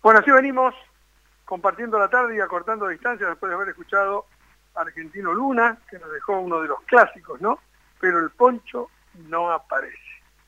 Bueno, así venimos compartiendo la tarde y acortando distancias después de haber escuchado a Argentino Luna, que nos dejó uno de los clásicos, ¿no? Pero el poncho no aparece.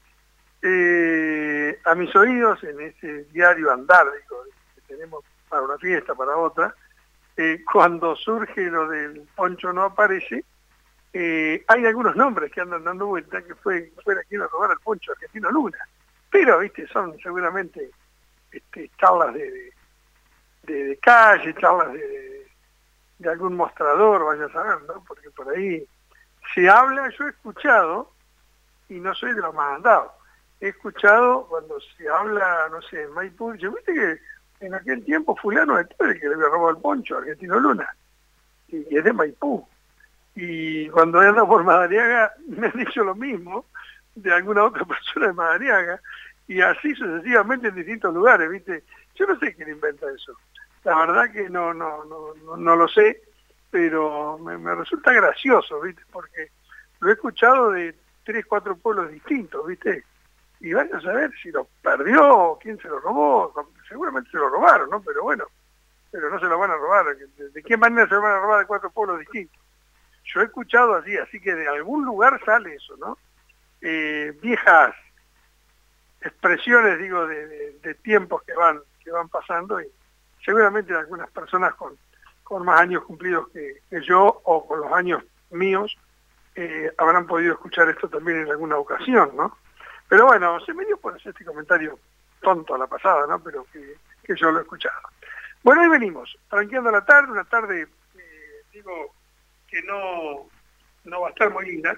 A mis oídos, en ese diario andar, digo, que tenemos para una fiesta, para otra, cuando surge lo del poncho no aparece, hay algunos nombres que andan dando vuelta, que fuera quien a robar el poncho, Argentino Luna. Pero, viste, son seguramente charlas de calle, charlas de algún mostrador, vaya a saber, ¿no? Porque por ahí se habla, yo he escuchado, y no soy de los más andados, he escuchado cuando se habla, no sé, en Maipú, dice, viste que en aquel tiempo fulano de tal que le había robado el poncho a Argentino Luna, y es de Maipú. Y cuando he andado por Madariaga me han dicho lo mismo de alguna otra persona de Madariaga, y así sucesivamente en distintos lugares, ¿viste? Yo no sé quién inventa eso. La verdad que no lo sé, pero me resulta gracioso, ¿viste? Porque lo he escuchado de 3, 4 pueblos distintos, ¿viste? Y van a saber si lo perdió, quién se lo robó, seguramente se lo robaron, ¿no? Pero bueno, pero no se lo van a robar. ¿De qué manera se lo van a robar de 4 pueblos distintos? Yo he escuchado así que de algún lugar sale eso, ¿no? Viejas expresiones, digo, de tiempos que van pasando, y seguramente algunas personas con más años cumplidos que yo, o con los años míos, habrán podido escuchar esto también en alguna ocasión, ¿no? Pero bueno, se me dio por hacer este comentario tonto a la pasada, ¿no? Pero que yo lo he escuchado. Bueno, ahí venimos, tranqueando la tarde, una tarde, digo, que no va a estar muy linda.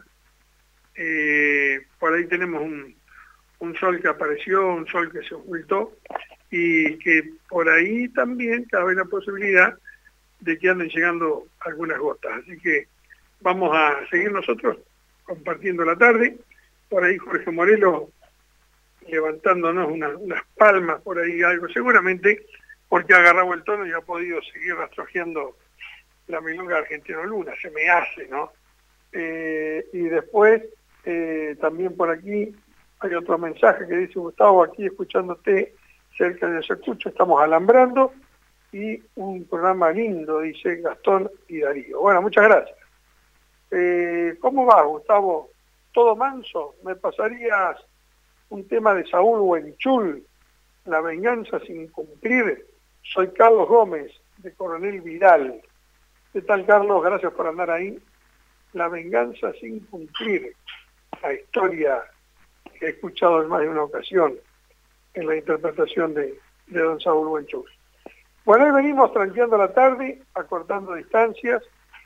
Por ahí tenemos un sol que apareció, un sol que se ocultó, y que por ahí también cabe la posibilidad de que anden llegando algunas gotas. Así que vamos a seguir nosotros compartiendo la tarde. Por ahí Jorge Morelo levantándonos unas palmas, por ahí algo, seguramente porque ha agarrado el tono y ha podido seguir rastrojeando la milonga de Argentino Luna, se me hace, ¿no? Y después, también por aquí hay otro mensaje que dice: Gustavo, aquí escuchándote cerca de Ayacucho, estamos alambrando, y un programa lindo, dice Gastón y Darío. Bueno, muchas gracias. ¿Cómo va, Gustavo? ¿Todo manso? ¿Me pasarías un tema de Saúl Huenchul, La venganza sin cumplir? Soy Carlos Gómez, de Coronel Vidal. ¿Qué tal, Carlos? Gracias por andar ahí. La venganza sin cumplir, la historia que he escuchado en más de una ocasión en la interpretación de don Saúl Huenchul. Bueno, hoy venimos tranqueando la tarde, acortando distancias.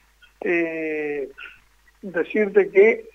Decirte que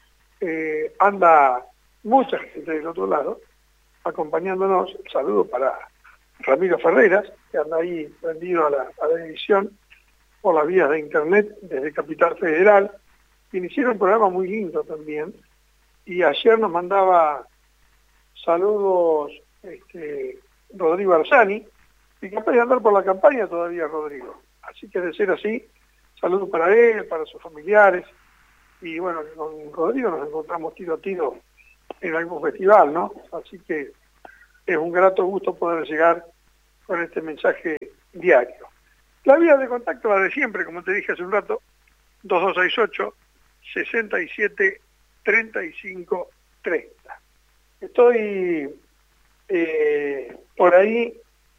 anda mucha gente del otro lado acompañándonos. Saludo para Ramiro Ferreras, que anda ahí prendido a la edición por las vías de internet desde Capital Federal, que hicieron un programa muy lindo también, y ayer nos mandaba saludos Rodrigo Arzani, y capaz de andar por la campaña todavía Rodrigo. Así que de ser así, saludos para él, para sus familiares, y bueno, con Rodrigo nos encontramos tiro a tiro en algún festival, ¿no? Así que es un grato gusto poder llegar con este mensaje diario. La vía de contacto, la de siempre, como te dije hace un rato, 2268-67-35-30. Estoy por ahí.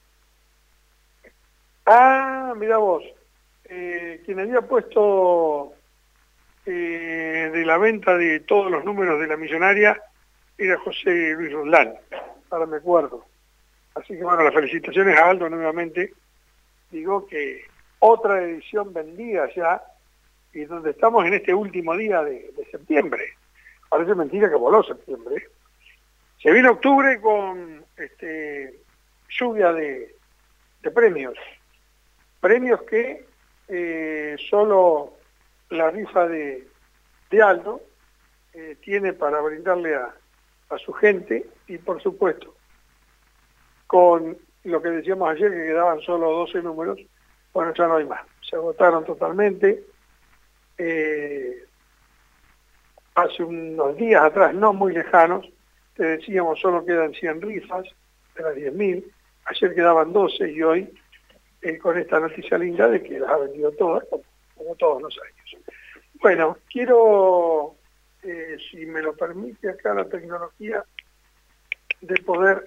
Mira vos, quien había puesto de la venta de todos los números de la millonaria era José Luis Roldán, ahora me acuerdo. Así que bueno, las felicitaciones a Aldo nuevamente. Digo que otra edición vendida ya, y donde estamos en este último día de septiembre. Parece mentira que voló septiembre. Se viene octubre con lluvia de premios. Premios que solo la rifa de Aldo tiene para brindarle a su gente, y por supuesto, con lo que decíamos ayer, que quedaban solo 12 números, bueno, ya no hay más. Se agotaron totalmente. Hace unos días atrás, no muy lejanos, te decíamos, solo quedan 100 rifas de las 10.000, ayer quedaban 12 y hoy con esta noticia linda de que las ha vendido todas, como todos los años. Bueno, quiero, si me lo permite acá la tecnología, de poder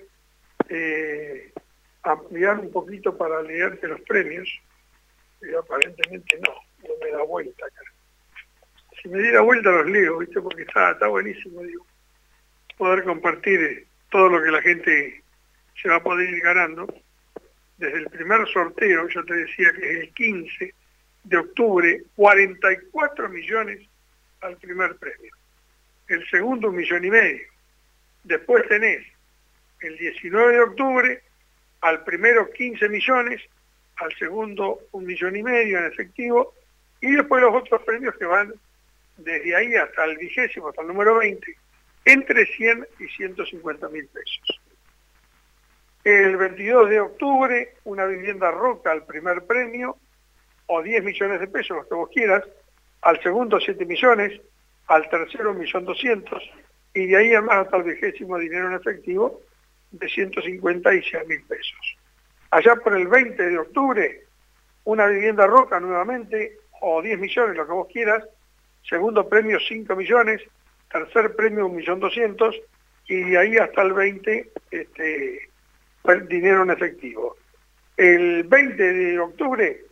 ampliar un poquito para leerte los premios, pero aparentemente no me da vuelta acá. Si me diera vuelta los leo, ¿viste? Porque está buenísimo, digo, poder compartir todo lo que la gente se va a poder ir ganando. Desde el primer sorteo, yo te decía que es el 15 de octubre, 44 millones al primer premio. El segundo, 1,5 millones. Después tenés el 19 de octubre, al primero 15 millones, al segundo 1,5 millones en efectivo, y después los otros premios que van desde ahí hasta el 20º, hasta el número 20, entre 100 y 150 mil pesos. El 22 de octubre, una vivienda Roca al primer premio, o 10 millones de pesos, lo que vos quieras, al segundo 7 millones, al tercero 1.200.000, y de ahí además hasta el 20º dinero en efectivo de 150 y 100 mil pesos. Allá por el 20 de octubre, una vivienda Roca nuevamente, o 10 millones, lo que vos quieras, segundo premio 5 millones, tercer premio 1.200.000, y de ahí hasta el 20 dinero en efectivo. El 20 de octubre,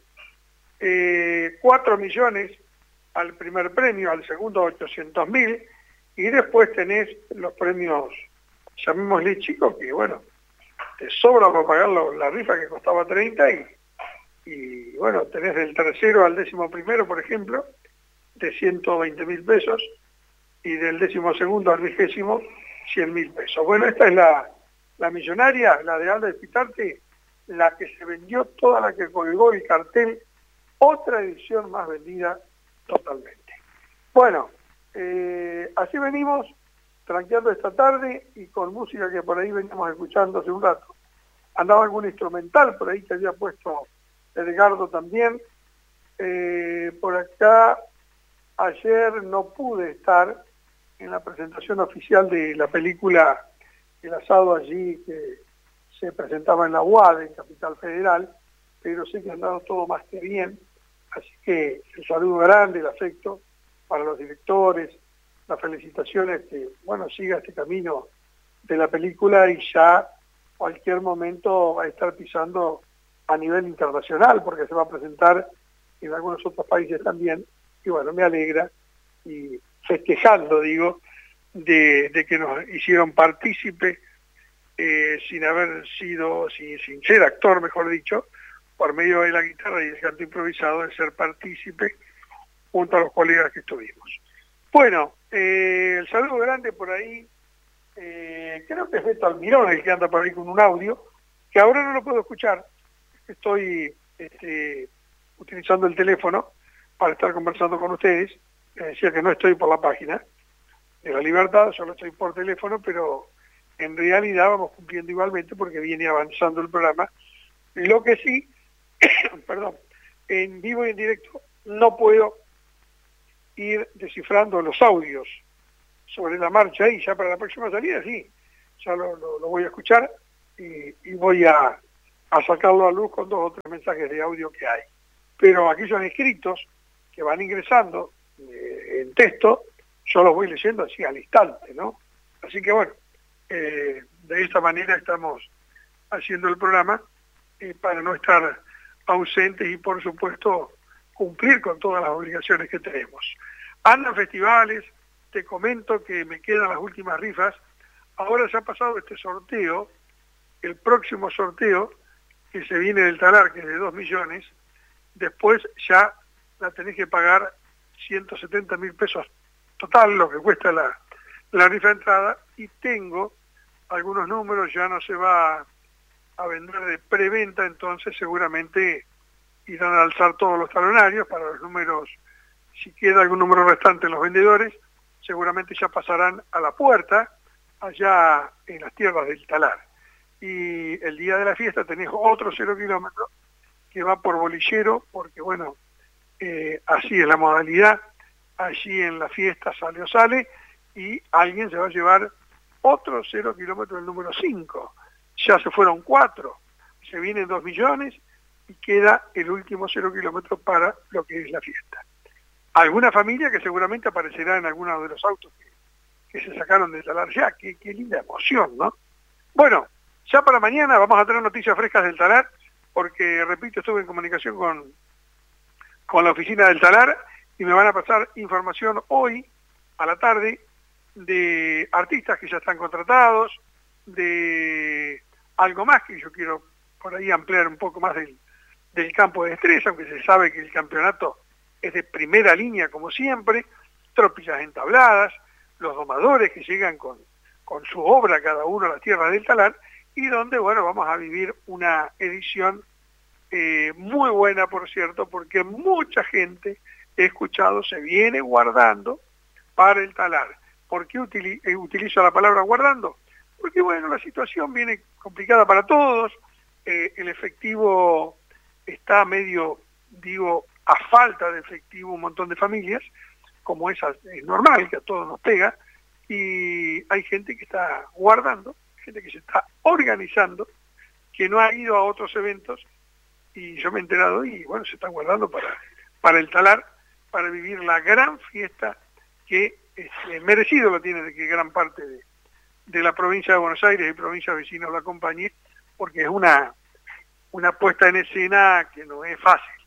4 millones al primer premio, al segundo 800.000, y después tenés los premios, llamémosle chicos, que bueno, te sobra para pagar la rifa que costaba 30, y bueno, tenés del tercero al 11º, por ejemplo, de 120 mil pesos, y del 12º al 20º, 100 mil pesos. Bueno, esta es la millonaria, la de Alda de Pitarte, la que se vendió, toda la que colgó el cartel, otra edición más vendida totalmente. Bueno, así venimos, tranqueando esta tarde y con música que por ahí veníamos escuchando hace un rato. Andaba algún instrumental por ahí que había puesto Edgardo también. Por acá, ayer no pude estar en la presentación oficial de la película El asado allí que se presentaba en la UAD, en Capital Federal, pero sé que ha andado todo más que bien, así que el saludo grande, el afecto para los directores, las felicitaciones, que bueno, siga este camino de la película y ya cualquier momento va a estar pisando a nivel internacional, porque se va a presentar en algunos otros países también, y bueno, me alegra, y festejando, digo, de que nos hicieron partícipe, sin ser actor, mejor dicho, por medio de la guitarra y el canto improvisado, de ser partícipe junto a los colegas que estuvimos. Bueno, el saludo grande por ahí, creo que es Beto Almirón el que anda por ahí con un audio, que ahora no lo puedo escuchar, estoy utilizando el teléfono para estar conversando con ustedes. Les decía que no estoy por la página de La Libertad, solo estoy por teléfono, pero en realidad vamos cumpliendo igualmente porque viene avanzando el programa. Lo que sí, perdón, en vivo y en directo no puedo ir descifrando los audios sobre la marcha, y ya para la próxima salida sí, ya lo voy a escuchar y voy a sacarlo a luz con 2 o 3 mensajes de audio que hay. Pero aquellos escritos que van ingresando en texto, yo los voy leyendo así al instante, ¿no? Así que bueno, de esta manera estamos haciendo el programa para no estar ausentes y por supuesto cumplir con todas las obligaciones que tenemos. Andan festivales, te comento que me quedan las últimas rifas. Ahora se ha pasado este sorteo, el próximo sorteo que se viene del talar, que es de 2 millones, después ya la tenés que pagar 170 mil pesos total, lo que cuesta la rifa de entrada, y tengo algunos números, ya no se va a vender de preventa, entonces seguramente irán a alzar todos los talonarios para los números. Si queda algún número restante en los vendedores, seguramente ya pasarán a la puerta, allá en las tierras del talar. Y el día de la fiesta tenés otro 0 kilómetros que va por bolillero, porque bueno, así es la modalidad, allí en la fiesta sale o sale, y alguien se va a llevar otro 0 kilómetros del número 5. Ya se fueron 4, se vienen 2 millones y queda el último 0 kilómetros para lo que es la fiesta. Alguna familia que seguramente aparecerá en alguno de los autos que se sacaron del Talar ya, qué linda emoción, ¿no? Bueno, ya para mañana vamos a tener noticias frescas del Talar, porque, repito, estuve en comunicación con la oficina del Talar y me van a pasar información hoy a la tarde de artistas que ya están contratados, de algo más que yo quiero por ahí ampliar un poco más del campo de destreza, aunque se sabe que el campeonato es de primera línea como siempre, tropillas entabladas, los domadores que llegan con su obra cada uno a las tierras del Talar, y donde, bueno, vamos a vivir una edición muy buena, por cierto, porque mucha gente, he escuchado, se viene guardando para el Talar. ¿Por qué utilizo la palabra guardando? Porque, bueno, la situación viene complicada para todos, el efectivo está medio, digo, a falta de efectivo un montón de familias, como es normal, que a todos nos pega, y hay gente que está guardando, gente que se está organizando, que no ha ido a otros eventos, y yo me he enterado, y bueno, se están guardando para el Talar, para vivir la gran fiesta que merecido lo tiene de que gran parte de la provincia de Buenos Aires y provincias vecinas lo acompañe, porque es una puesta en escena que no es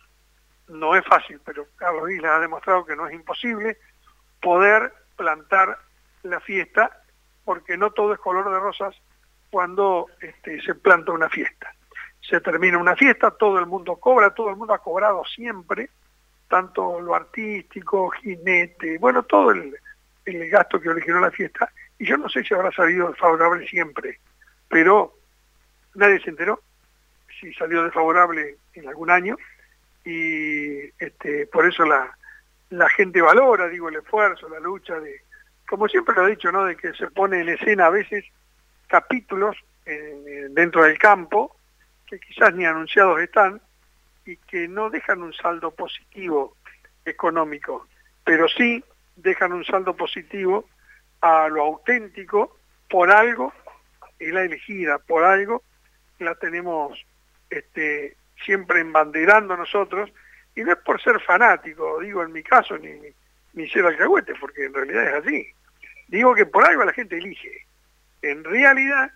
fácil, pero Carlos Isla ha demostrado que no es imposible poder plantar la fiesta, porque no todo es color de rosas cuando se planta una fiesta. Se termina una fiesta, todo el mundo cobra, todo el mundo ha cobrado siempre, tanto lo artístico, jinete, bueno, todo el gasto que originó la fiesta, y yo no sé si habrá salido desfavorable siempre, pero nadie se enteró si salió desfavorable en algún año, y por eso la gente valora, digo, el esfuerzo, la lucha como siempre lo he dicho, ¿no?, de que se pone en escena a veces capítulos dentro del campo, que quizás ni anunciados están, y que no dejan un saldo positivo económico, pero sí dejan un saldo positivo a lo auténtico, por algo es la elegida, por algo la tenemos siempre embanderando nosotros, y no es por ser fanático, digo en mi caso, ni ser alcahuete, porque en realidad es así. Digo que por algo la gente elige. En realidad,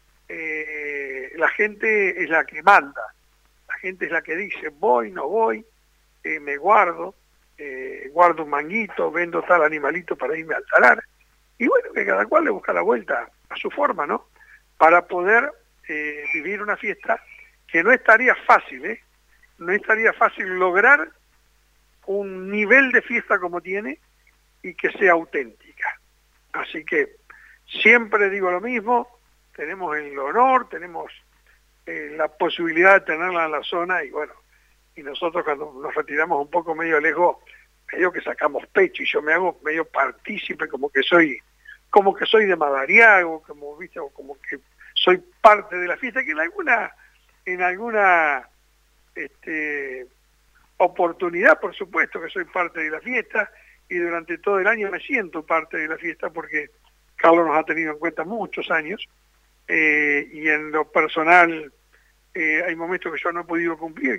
la gente es la que manda, la gente es la que dice, voy, no voy, me guardo un manguito, vendo tal animalito para irme al Talar, y bueno, que cada cual le busca la vuelta a su forma, ¿no? Para poder vivir una fiesta que no estaría fácil, no estaría fácil lograr un nivel de fiesta como tiene y que sea auténtica. Así que siempre digo lo mismo, tenemos el honor, tenemos la posibilidad de tenerla en la zona, y bueno, y nosotros cuando nos retiramos un poco medio lejos, medio que sacamos pecho, y yo me hago medio partícipe, como que soy de Madariago, como viste, o como que soy parte de la fiesta, que en alguna oportunidad, por supuesto que soy parte de la fiesta, y durante todo el año me siento parte de la fiesta, porque Carlos nos ha tenido en cuenta muchos años, y en lo personal hay momentos que yo no he podido cumplir,